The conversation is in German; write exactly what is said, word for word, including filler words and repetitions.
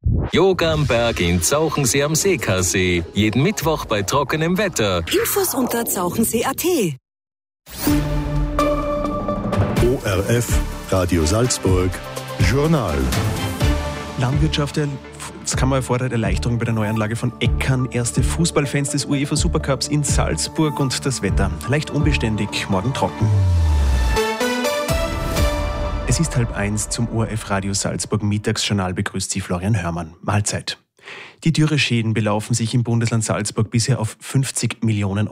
Yoga am Berg in Zauchensee am Seekasee. Jeden Mittwoch bei trockenem Wetter. Infos unter zauchensee punkt at. O R F, Radio Salzburg, Journal. Landwirtschaft, das kann man erfordert Erleichterung bei der Neuanlage von Eckern. Erste Fußballfans des UEFA Supercups in Salzburg und das Wetter leicht unbeständig, morgen trocken. Es ist halb eins, zum O R F Radio Salzburg Mittagsjournal begrüßt Sie Florian Hörmann. Mahlzeit. Die Dürreschäden belaufen sich im Bundesland Salzburg bisher auf fünfzig Millionen